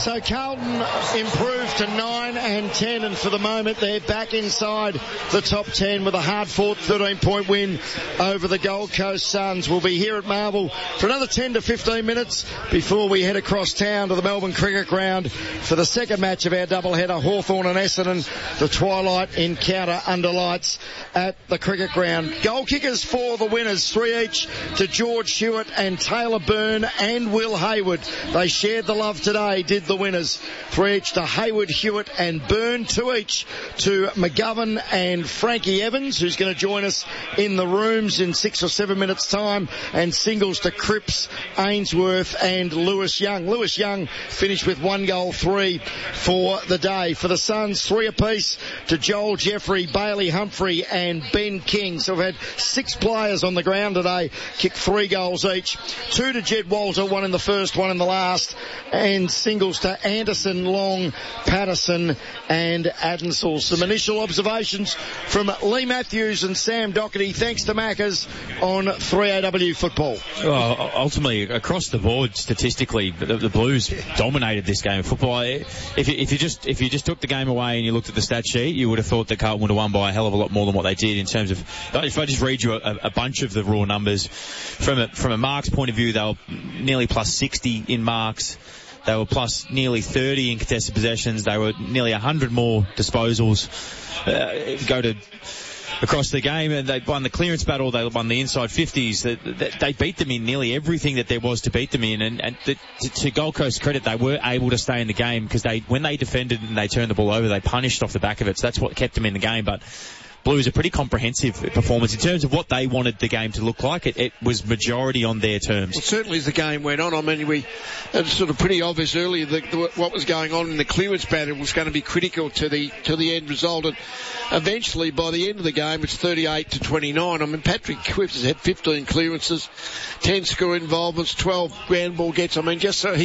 So Carlton improved to 9 and 10, and for the moment they're back inside the top 10 with a hard-fought 13-point win over the Gold Coast Suns. We'll be here at Marvel for another 10 to 15 minutes before we head across town to the Melbourne Cricket Ground for the second match of our doubleheader, Hawthorn and Essendon, the twilight encounter under lights at the Cricket Ground. Goal kickers for the winners, 3 each to George Hewitt and Taylor Byrne and Will Hayward. They shared the love today, did the winners. 3 each to Hayward, Hewitt and Byrne. 2 each to McGovern and Frankie Evans, who's going to join us in the rooms in 6 or 7 minutes' time. And singles to Cripps, Ainsworth and Lewis Young. Lewis Young finished with 1 goal, 3 for the day. For the Suns, 3 apiece to Joel Jeffrey, Bailey Humphrey and Ben King. So we've had 6 players on the ground today kick 3 goals each. 2 to Jed Walter, 1 in the first, 1 in the last. And singles to Anderson, Long, Patterson and Adensall. Some initial observations from Lee Matthews and Sam Doherty. Thanks to Maccas on 3AW football. Well, ultimately, across the board, statistically, the Blues dominated this game of football. If you just took the game away and you looked at the stat sheet, you would have thought that Carlton would have won by a hell of a lot more than what they did in terms of, if I just read you a bunch of the raw numbers, from a marks point of view, they were nearly plus 60 in marks. They were plus nearly 30 in contested possessions. They were nearly 100 more disposals. Across the game, and they won the clearance battle, they won the inside 50s. They beat them in nearly everything that there was to beat them in, and to Gold Coast credit, they were able to stay in the game because when they defended and they turned the ball over, they punished off the back of it, so that's what kept them in the game. But Blues, a pretty comprehensive performance in terms of what they wanted the game to look like. It was majority on their terms. Well, certainly as the game went on, I mean, it was sort of pretty obvious earlier that what was going on in the clearance battle was going to be critical to the end result. And eventually, by the end of the game, it's 38 to 29. I mean, Patrick Cripps has had 15 clearances, 10 score involvements, 12 ground ball gets. I mean, just so